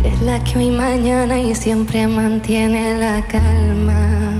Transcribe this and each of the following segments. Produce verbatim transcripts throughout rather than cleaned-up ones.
Es la que hoy, mañana y siempre mantiene la calma.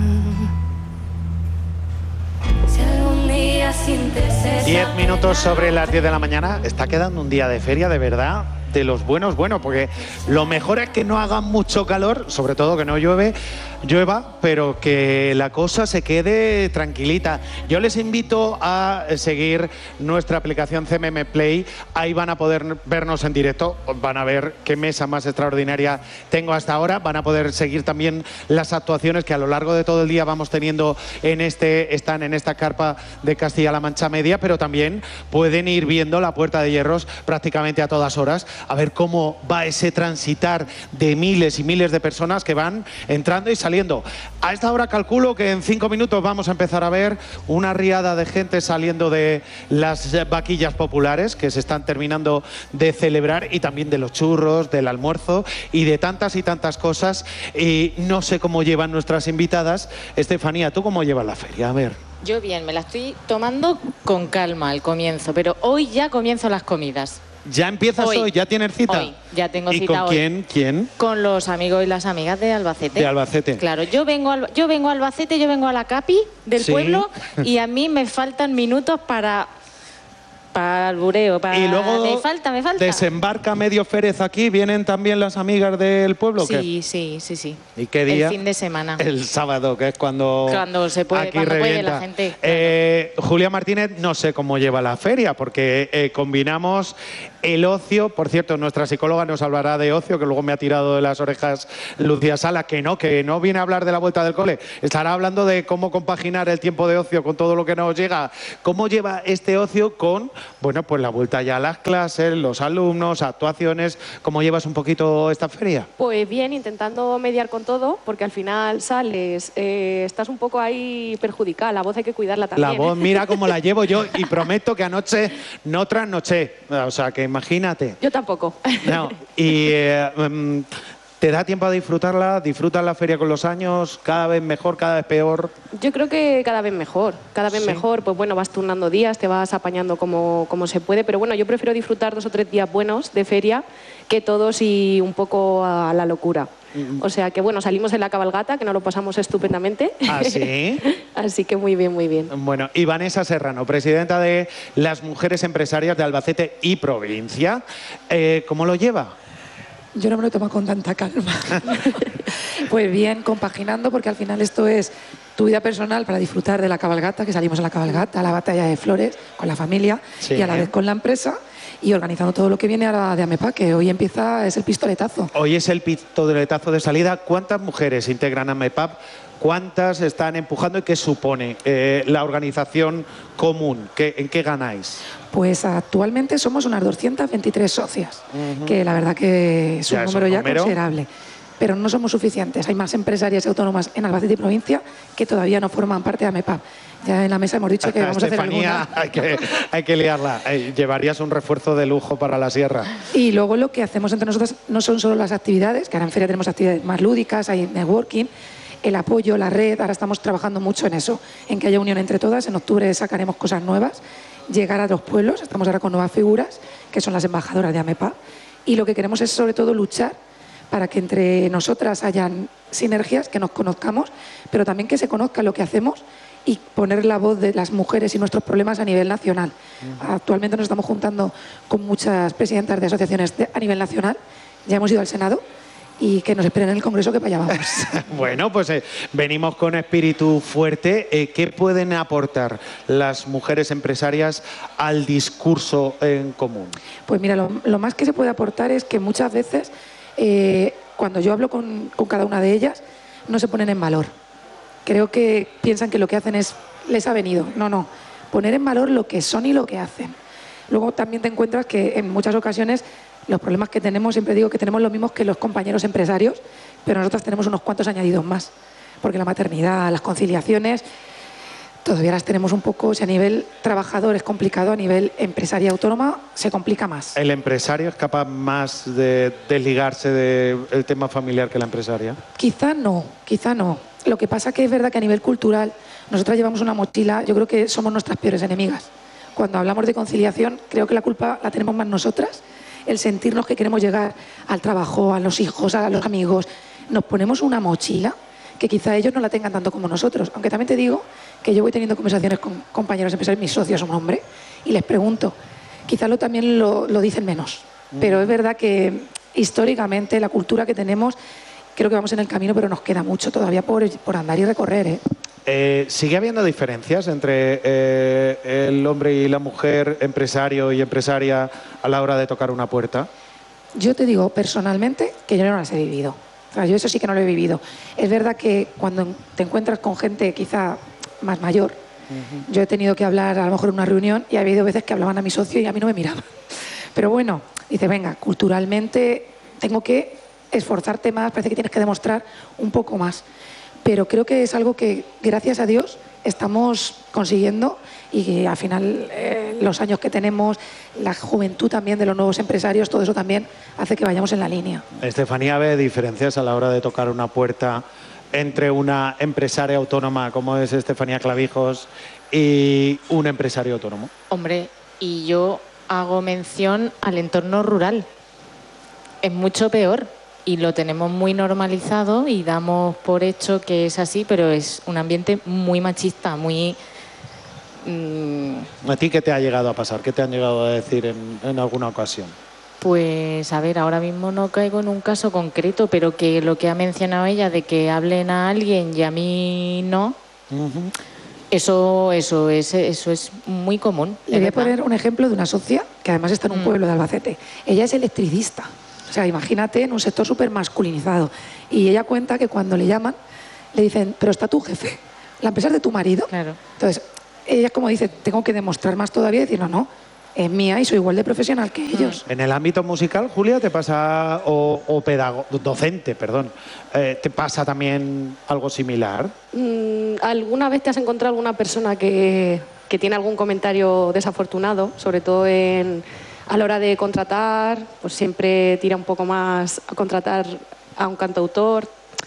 Si algún día sientes esa Diez minutos sobre las diez de la mañana. Está quedando un día de feria, de verdad, de los buenos, bueno, porque lo mejor es que no haga mucho calor, sobre todo que no llueve, llueva, pero que la cosa se quede tranquilita. Yo les invito a seguir nuestra aplicación C M M Play. Ahí van a poder vernos en directo, van a ver qué mesa más extraordinaria tengo hasta ahora. Van a poder seguir también las actuaciones que a lo largo de todo el día vamos teniendo en este, están en esta carpa de Castilla-La Mancha Media, pero también pueden ir viendo la Puerta de Hierros prácticamente a todas horas, a ver cómo va ese transitar de miles y miles de personas que van entrando y saliendo. A esta hora calculo que en cinco minutos vamos a empezar a ver una riada de gente saliendo de las vaquillas populares que se están terminando de celebrar, y también de los churros, del almuerzo y de tantas y tantas cosas. Y no sé cómo llevan nuestras invitadas. Estefanía, ¿tú cómo llevas la feria? A ver. Yo bien, me la estoy tomando con calma al comienzo, pero hoy ya comienzo las comidas. ¿Ya empiezas hoy? hoy? ¿Ya tienes cita? Hoy, ya tengo ¿Y cita con hoy. quién? ¿Quién? Con los amigos y las amigas de Albacete. De Albacete. Claro, yo vengo, al, yo vengo a Albacete, yo vengo a la Capi del ¿Sí? pueblo, y a mí me faltan minutos para... para el bureo, para... Y luego me falta, me falta. desembarca medio Férez aquí. ¿Vienen también las amigas del pueblo? Sí, ¿qué? sí, sí, sí. ¿Y qué día? El fin de semana. El sábado, que es cuando... Cuando se puede, aquí cuando puede revienta. la gente. Claro. Eh, Julia Martínez, no sé cómo lleva la feria, porque eh, combinamos el ocio. Por cierto, nuestra psicóloga nos hablará de ocio, que luego me ha tirado de las orejas Lucía Sala, que no, que no viene a hablar de la vuelta del cole. Estará hablando de cómo compaginar el tiempo de ocio con todo lo que nos llega. ¿Cómo lleva este ocio con, bueno, pues la vuelta ya a las clases, los alumnos, actuaciones? ¿Cómo llevas un poquito esta feria? Pues bien, intentando mediar con todo, porque al final sales, eh, estás un poco ahí perjudicada, la voz hay que cuidarla también. La voz, mira cómo la llevo yo, y prometo que anoche no trasnoché, o sea, que imagínate. Yo tampoco. No, y eh, um, ¿te da tiempo a disfrutarla? ¿Disfrutas la feria con los años? ¿Cada vez mejor, cada vez peor? Yo creo que cada vez mejor, cada vez ¿Sí? mejor, pues bueno, vas turnando días, te vas apañando como, como se puede, pero bueno, yo prefiero disfrutar dos o tres días buenos de feria que todos y un poco a la locura. O sea que bueno, salimos en la cabalgata, que nos lo pasamos estupendamente. ¿Ah, sí? Así que muy bien, muy bien. Bueno, y Vanessa Serrano, presidenta de las Mujeres Empresarias de Albacete y provincia, eh, ¿cómo lo lleva? Yo no me lo tomo con tanta calma. Pues bien, compaginando, porque al final esto es tu vida personal para disfrutar de la cabalgata, que salimos a la cabalgata, a la batalla de flores, con la familia, Sí. y a la vez con la empresa, y organizando todo lo que viene ahora de AMEPA, que hoy empieza, es el pistoletazo. Hoy es el pistoletazo de salida. ¿Cuántas mujeres integran AMEPAP? ¿Cuántas están empujando y qué supone eh, la organización común? ¿Qué, ¿En qué ganáis? Pues actualmente somos unas doscientas veintitrés socias, uh-huh. que la verdad que es un ya número es un ya número. considerable. Pero no somos suficientes. Hay más empresarias y autónomas en Albacete y provincia que todavía no forman parte de AMEPAP. Ya en la mesa hemos dicho que vamos a hacer alguna. Hay que, hay que liarla. Llevarías un refuerzo de lujo para la sierra. Y luego lo que hacemos entre nosotros no son solo las actividades, que ahora en feria tenemos actividades más lúdicas, hay networking, el apoyo, la red. Ahora estamos trabajando mucho en eso, en que haya unión entre todas. En octubre sacaremos cosas nuevas, llegar a otros pueblos. Estamos ahora con nuevas figuras, que son las embajadoras de AMEPAP. Y lo que queremos es sobre todo luchar para que entre nosotras hayan sinergias, que nos conozcamos, pero también que se conozca lo que hacemos y poner la voz de las mujeres y nuestros problemas a nivel nacional. Uh-huh. Actualmente nos estamos juntando con muchas presidentas de asociaciones de, a nivel nacional. Ya hemos ido al Senado y que nos esperen en el Congreso, que para allá vamos. Bueno, pues eh, venimos con espíritu fuerte. Eh, ¿Qué pueden aportar las mujeres empresarias al discurso en común? Pues mira, lo, lo más que se puede aportar es que muchas veces, eh, cuando yo hablo con, con cada una de ellas, no se ponen en valor. Creo que piensan que lo que hacen es, les ha venido. No, no. Poner en valor lo que son y lo que hacen. Luego también te encuentras que en muchas ocasiones los problemas que tenemos, siempre digo que tenemos los mismos que los compañeros empresarios, pero nosotros tenemos unos cuantos añadidos más. Porque la maternidad, las conciliaciones, todavía las tenemos un poco, si a nivel trabajador es complicado, a nivel empresaria autónoma se complica más. ¿El empresario es capaz más de desligarse del tema familiar que la empresaria? Quizá no, quizá no. Lo que pasa que es verdad que a nivel cultural nosotras llevamos una mochila, yo creo que somos nuestras peores enemigas. Cuando hablamos de conciliación, creo que la culpa la tenemos más nosotras el sentirnos que queremos llegar al trabajo, a los hijos, a los amigos, nos ponemos una mochila que quizá ellos no la tengan tanto como nosotros. Aunque también te digo que yo voy teniendo conversaciones con compañeros empresarios, mis socios son hombres, y les pregunto, quizá lo, también lo, lo dicen menos, mm. pero es verdad que históricamente la cultura que tenemos, creo que vamos en el camino, pero nos queda mucho todavía por, por andar y recorrer, ¿eh? Eh, ¿Sigue habiendo diferencias entre eh, el hombre y la mujer, empresario y empresaria, a la hora de tocar una puerta? Yo te digo personalmente que yo no las he vivido. O sea, yo eso sí que no lo he vivido. Es verdad que cuando te encuentras con gente quizá más mayor, uh-huh. yo he tenido que hablar a lo mejor en una reunión y ha habido veces que hablaban a mi socio y a mí no me miraban. Pero bueno, dice, venga, culturalmente tengo que esforzarte más, parece que tienes que demostrar un poco más. Pero creo que es algo que, gracias a Dios, estamos consiguiendo y que al final eh, los años que tenemos, la juventud también de los nuevos empresarios, todo eso también hace que vayamos en la línea. Estefanía, ¿ve diferencias a la hora de tocar una puerta entre una empresaria autónoma como es Estefanía Clavijos y un empresario autónomo? Hombre, y yo hago mención al entorno rural. Es mucho peor. Y lo tenemos muy normalizado y damos por hecho que es así, pero es un ambiente muy machista, muy... Mmm... ¿A ti qué te ha llegado a pasar? ¿Qué te han llegado a decir en, en alguna ocasión? Pues, a ver, ahora mismo no caigo en un caso concreto, pero que lo que ha mencionado ella de que hablen a alguien y a mí no, uh-huh. eso, eso, es, eso es muy común. Le voy a poner un ejemplo de una socia que además está en un mm. pueblo de Albacete. Ella es electricista. O sea, imagínate en un sector súper masculinizado. Y ella cuenta que cuando le llaman, le dicen, pero está tu jefe, la empresa es de tu marido. Claro. Entonces, ella como dice, tengo que demostrar más todavía y decir, no, no, es mía y soy igual de profesional que ellos. En el ámbito musical, Julia, ¿te pasa, o, o pedago, docente, perdón, eh, ¿te pasa también algo similar? Mm, ¿Alguna vez te has encontrado alguna persona que, que tiene algún comentario desafortunado, sobre todo en... a la hora de contratar, pues siempre tira un poco más a contratar a un cantautor,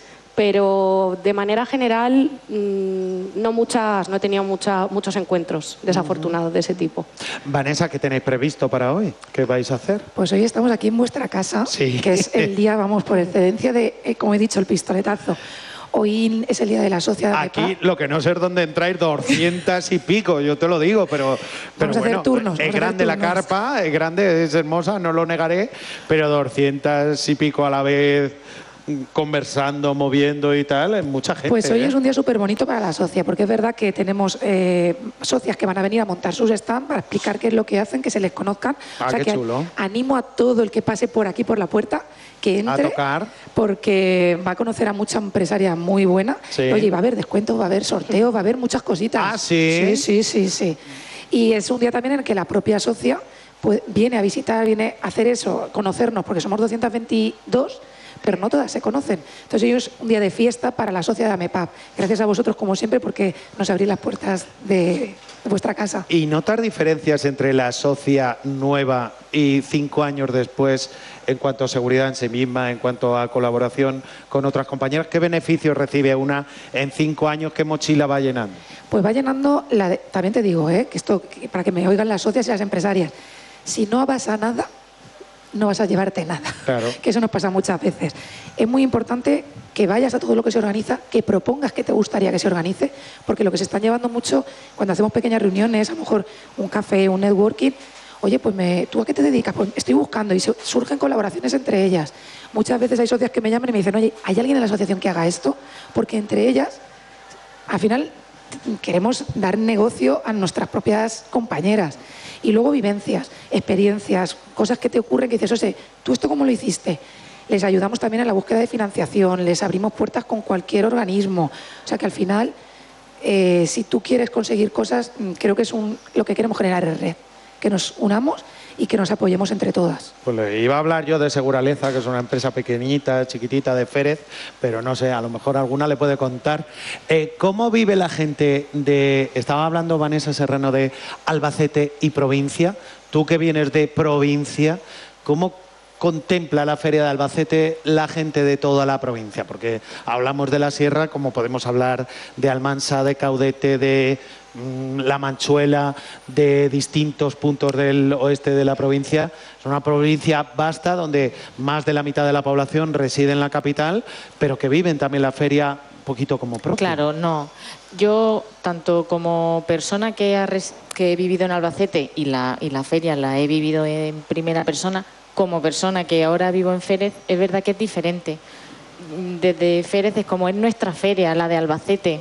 pero de manera general mmm, no muchas, no he tenido mucha, muchos encuentros desafortunados de ese tipo. Vanessa, ¿qué tenéis previsto para hoy? ¿Qué vais a hacer? Pues hoy estamos aquí en vuestra casa, sí. que es el día, vamos, por excelencia de, eh, como he dicho, el pistoletazo. Hoy es el día de la sociedad. Aquí lo que no sé es dónde entráis, doscientas y pico, yo te lo digo, pero, pero vamos a bueno, hacer turnos, es grande la carpa, es grande, es hermosa, no lo negaré, pero doscientas y pico a la vez, conversando, moviendo y tal, es mucha gente. Pues hoy ¿eh? es un día súper bonito para la socia, porque es verdad que tenemos eh, socias que van a venir a montar sus stands para explicar qué es lo que hacen, que se les conozcan. Ah, o sea qué que chulo. Animo a todo el que pase por aquí, por la puerta, que entre, a tocar, porque va a conocer a mucha empresaria muy buena. Sí. Oye, va a haber descuentos, va a haber sorteos, va a haber muchas cositas. Ah, ¿sí? Sí, sí, sí, sí. Y es un día también en el que la propia socia pues, viene a visitar, viene a hacer eso, conocernos, porque somos doscientas veintidós, pero no todas se conocen. Entonces hoy es un día de fiesta para la socia de AMEPAP. Gracias a vosotros, como siempre, porque nos abrís las puertas de, de vuestra casa. ¿Y notar diferencias entre la socia nueva y cinco años después en cuanto a seguridad en sí misma, en cuanto a colaboración con otras compañeras? ¿Qué beneficios recibe una en cinco años? ¿Qué mochila va llenando? Pues va llenando, la de, también te digo, ¿eh? que esto que para que me oigan las socias y las empresarias, si no vas a nada, no vas a llevarte nada. Claro. Que eso nos pasa muchas veces. Es muy importante que vayas a todo lo que se organiza, que propongas que te gustaría que se organice, porque lo que se están llevando mucho cuando hacemos pequeñas reuniones, a lo mejor un café, un networking, oye, pues me, ¿tú a qué te dedicas? Pues estoy buscando y surgen colaboraciones entre ellas. Muchas veces hay socias que me llaman y me dicen, oye, ¿hay alguien en la asociación que haga esto? Porque entre ellas, al final, queremos dar negocio a nuestras propias compañeras. Y luego vivencias, experiencias, cosas que te ocurren que dices, oye, ¿tú esto cómo lo hiciste? Les ayudamos también en la búsqueda de financiación, les abrimos puertas con cualquier organismo. O sea que al final, eh, si tú quieres conseguir cosas, creo que es un, lo que queremos generar es red. Que nos unamos y que nos apoyemos entre todas. Pues le iba a hablar yo de Seguraleza, que es una empresa pequeñita, chiquitita de Férez, pero no sé, a lo mejor alguna le puede contar. Eh, ¿Cómo vive la gente de... Estaba hablando Vanessa Serrano de Albacete y provincia. Tú que vienes de provincia, ¿cómo contempla la Feria de Albacete la gente de toda la provincia? Porque hablamos de la sierra, como podemos hablar de Almansa, de Caudete, de mmm, La Manchuela, de distintos puntos del oeste de la provincia. Es una provincia vasta donde más de la mitad de la población reside en la capital, pero que viven también la feria un poquito como propia. Claro, no. Yo, tanto como persona que, ha res que he vivido en Albacete y la, y la feria la he vivido en primera persona, como persona que ahora vivo en Férez, es verdad que es diferente. Desde Férez es como es nuestra feria, la de Albacete,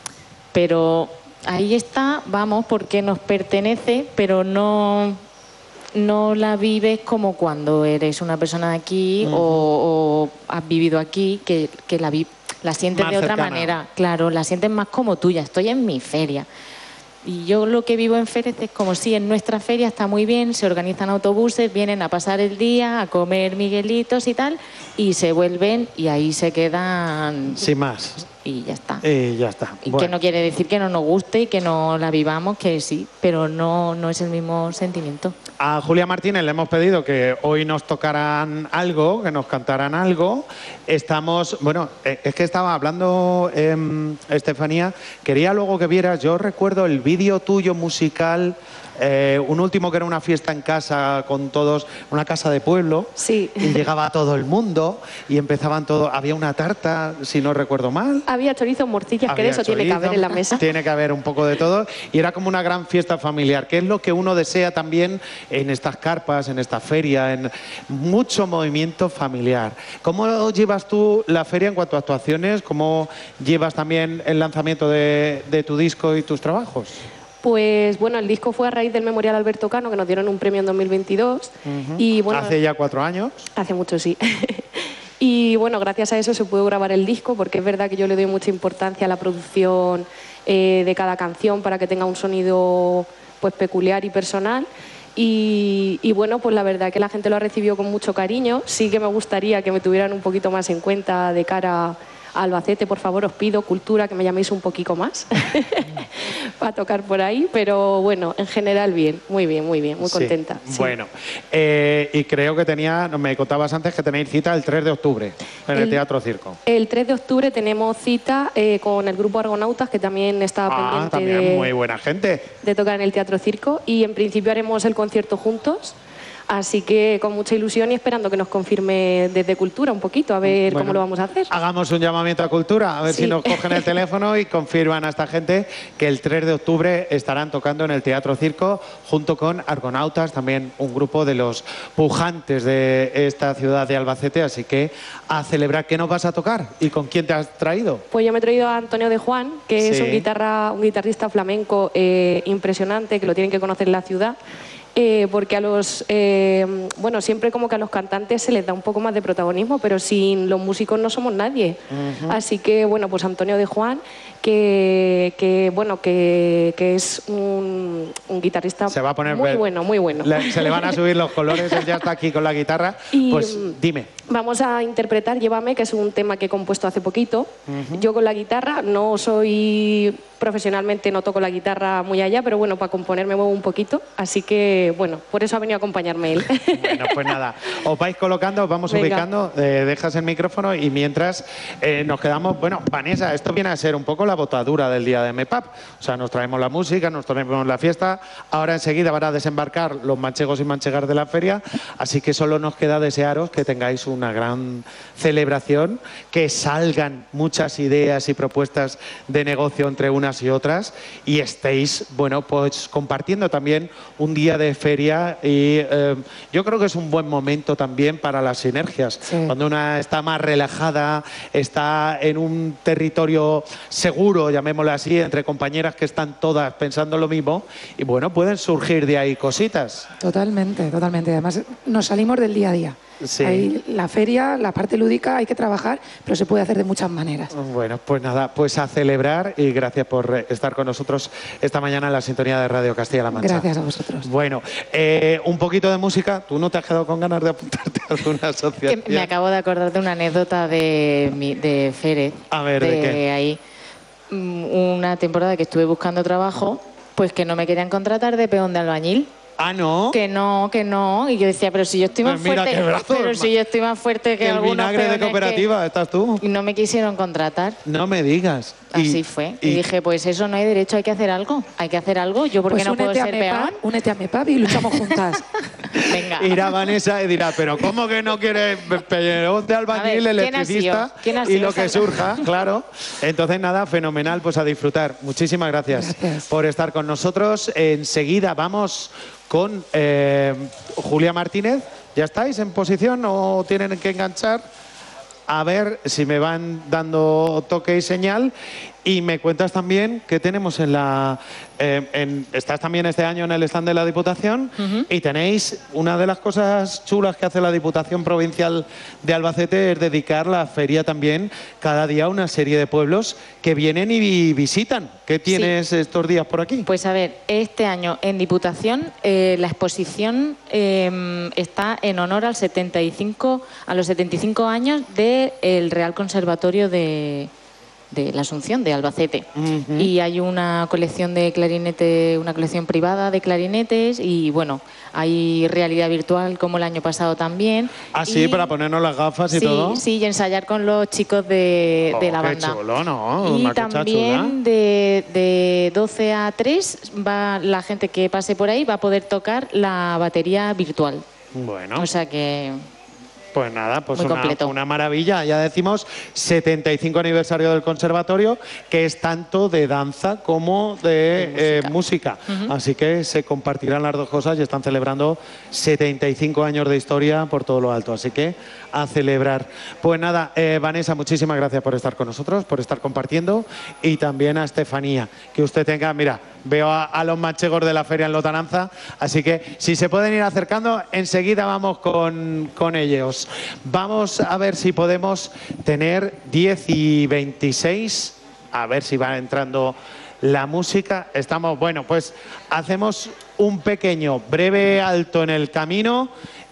pero ahí está, vamos, porque nos pertenece, pero no, no la vives como cuando eres una persona de aquí uh-huh. o, o has vivido aquí, que, que la, vi la sientes más de otra cercana. manera. Claro, la sientes más como tuya, estoy en mi feria. Y yo lo que vivo en Férez es como si en nuestra feria está muy bien, se organizan autobuses, vienen a pasar el día, a comer miguelitos y tal, y se vuelven y ahí se quedan... Sin más. Y ya está. Y ya está. Y bueno. que no quiere decir que no nos guste y que no la vivamos, que sí, pero no, no es el mismo sentimiento. A Julia Martínez le hemos pedido que hoy nos tocaran algo, que nos cantaran algo. Estamos, bueno, es que estaba hablando eh, Estefanía, quería luego que vieras, yo recuerdo el vídeo tuyo musical, eh, un último que era una fiesta en casa con todos, una casa de pueblo, sí. y llegaba todo el mundo y empezaban todos, había una tarta, si no recuerdo mal. Había chorizo, morcillas, había que eso chorizo, tiene que haber en la mesa. Tiene que haber un poco de todo y era como una gran fiesta familiar, que es lo que uno desea también en estas carpas, en esta feria, en mucho movimiento familiar. ¿Cómo llevas tú la feria en cuanto a actuaciones? ¿Cómo llevas también el lanzamiento de, de tu disco y tus trabajos? Pues bueno, el disco fue a raíz del Memorial Alberto Cano, que nos dieron un premio en dos mil veintidós. Uh-huh. Y bueno, hace ya cuatro años. Hace mucho, sí. Y bueno, gracias a eso se pudo grabar el disco, porque es verdad que yo le doy mucha importancia a la producción eh, de cada canción para que tenga un sonido pues peculiar y personal. Y, y bueno, pues la verdad que la gente lo ha recibido con mucho cariño. Sí que me gustaría que me tuvieran un poquito más en cuenta de cara a Albacete. Por favor, os pido, cultura, que me llaméis un poquito más para tocar por ahí, pero bueno, en general bien, muy bien, muy bien, muy contenta. Sí. Sí. Bueno, eh, y creo que tenía, me contabas antes que tenéis cita el tres de octubre en el, el Teatro Circo. El tres de octubre tenemos cita eh, con el grupo Argonautas, que también está ah, pendiente también de, muy buena gente. de tocar en el Teatro Circo, y en principio haremos el concierto juntos. Así que con mucha ilusión y esperando que nos confirme desde Cultura un poquito, a ver bueno, cómo lo vamos a hacer. Hagamos un llamamiento a Cultura, a ver sí. si nos cogen el teléfono y confirman a esta gente que el tres de octubre estarán tocando en el Teatro Circo junto con Argonautas, también un grupo de los pujantes de esta ciudad de Albacete. Así que a celebrar. ¿Qué nos vas a tocar? ¿Y con quién te has traído? Pues yo me he traído a Antonio de Juan, que sí. es un, guitarra, un guitarrista flamenco eh, impresionante, que lo tienen que conocer en la ciudad. Eh, porque a los, eh, bueno, siempre como que a los cantantes se les da un poco más de protagonismo, pero sin los músicos no somos nadie. Uh-huh. Así que, bueno, pues Antonio de Juan, que, que bueno, que, que es un, un guitarrista se va a poner muy ver, bueno, muy bueno. Le, se le van a subir los colores, él ya está aquí con la guitarra. Y, pues dime. Vamos a interpretar Llévame, que es un tema que he compuesto hace poquito. Uh-huh. Yo con la guitarra, no soy profesionalmente, no toco la guitarra muy allá, pero bueno, para componer me muevo un poquito, así que bueno, por eso ha venido a acompañarme él. Bueno, pues nada, os vais colocando, os vamos Venga. ubicando, eh, dejas el micrófono y mientras eh, nos quedamos, bueno, Vanessa, esto viene a ser un poco la botadura del día de MEPAP, o sea, nos traemos la música, nos traemos la fiesta, ahora enseguida van a desembarcar los manchegos y manchegas de la feria, así que solo nos queda desearos que tengáis una gran celebración, que salgan muchas ideas y propuestas de negocio entre unas y otras y estéis, bueno, pues compartiendo también un día de feria y eh, yo creo que es un buen momento también para las sinergias. Sí. Cuando una está más relajada, está en un territorio seguro, llamémoslo así, entre compañeras que están todas pensando lo mismo y bueno, pueden surgir de ahí cositas. Totalmente, totalmente. Además, nos salimos del día a día. Sí. Ahí, la feria, la parte lúdica hay que trabajar, pero se puede hacer de muchas maneras. Bueno, pues nada, pues a celebrar y gracias por estar con nosotros esta mañana en la sintonía de Radio Castilla-La Mancha. Gracias a vosotros. Bueno, eh, un poquito de música. ¿Tú no te has quedado con ganas de apuntarte a alguna asociación? Me acabo de acordar de una anécdota de, de Férez. A ver, ¿de, de qué? Ahí, una temporada que estuve buscando trabajo, pues que no me querían contratar de peón de albañil. Ah, ¿no? Que no, que no. Y yo decía, pero si yo estoy más Pues mira fuerte. qué brazos, pero si yo estoy más fuerte que el algunos vinagre de peones cooperativa, que- estás tú. Y no me quisieron contratar. No me digas. Así Y- fue. Y, y- dije, pues eso no hay derecho, hay que hacer algo. Hay que hacer algo. Yo, ¿por qué Pues no puedo únete a ser MEPAB, peón? únete a MEPAB y luchamos juntas. Venga. Irá Vanessa y dirá, pero ¿cómo que no quiere pelleón de albañil, A ver, ¿quién ha electricista sido? ¿Quién ha y sido? lo que surja? Claro. Entonces, nada, fenomenal, pues a disfrutar. Muchísimas gracias, Gracias. por estar con nosotros. Enseguida vamos con eh, Julia Martínez. ¿Ya estáis en posición o tienen que enganchar? A ver si me van dando toque y señal. Y me cuentas también que tenemos en la... eh, en- estás también este año en el stand de la Diputación y tenéis una de las cosas chulas que hace la Diputación Provincial de Albacete es dedicar la feria también cada día a una serie de pueblos que vienen y vi- visitan. ¿Qué tienes estos días por aquí? Pues a ver, este año en Diputación eh, la exposición eh, está en honor al setenta y cinco, a los setenta y cinco años del Real Conservatorio de, de la Asunción de Albacete. Ujú. Y hay una colección de clarinete, una colección privada de clarinetes y bueno, hay realidad virtual como el año pasado también. Ah, sí, Y- para ponernos las gafas y sí, todo. sí, y ensayar con los chicos de, Oh, de la qué banda. chulo, ¿no? Y Una cosa también chula. de, de doce a tres va la gente que pase por ahí va a poder tocar la batería virtual. Bueno. O sea que Pues nada, pues Muy una, completo. una maravilla. Ya decimos setenta y cinco aniversario del conservatorio, que es tanto de danza como de, eh, música. Así que se compartirán las dos cosas y están celebrando setenta y cinco años de historia por todo lo alto. Así que a celebrar. Pues nada, eh, Vanessa, muchísimas gracias por estar con nosotros, por estar compartiendo. Y también a Estefanía, que usted tenga, mira, veo a, a los manchegos de la feria en Lotananza, así que si se pueden ir acercando, enseguida vamos con, con ellos. Vamos a ver si podemos tener diez y veintiséis, a ver si va entrando la música. Estamos, bueno, pues hacemos un pequeño, breve alto en el camino